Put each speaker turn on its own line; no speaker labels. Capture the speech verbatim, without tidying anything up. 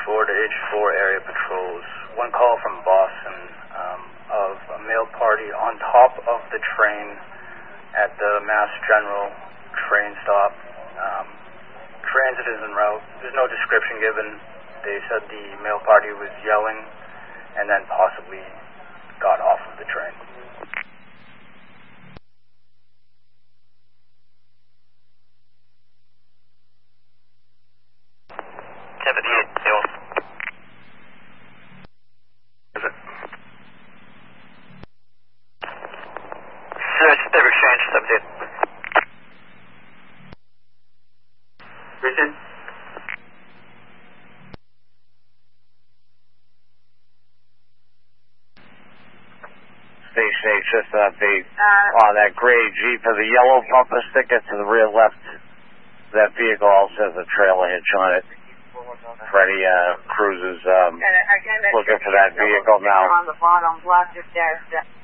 four to H four area patrols. One call from Boston um, of a male party on top of the train at the Mass General train stop. Um, transit is en route. There's no description given. They said the male party was yelling and then possibly got off of the train.
seventy-eight, Hill. Is it? Search, they've exchanged, seventy-eight. Richard?
Station H, just uh, the, uh, on that gray Jeep for the yellow bumper sticker to the rear left. That vehicle also has a trailer hitch on it. Freddie uh, Cruz is um, looking for that vehicle now.
On the bottom left, if there's